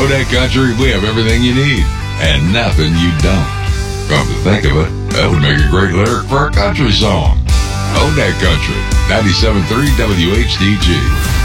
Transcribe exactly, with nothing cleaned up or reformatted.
Own That Country, we have everything you need and nothing you don't. Come to think of it, that would make a great lyric for a country song. Own That Country, ninety-seven point three W H D G.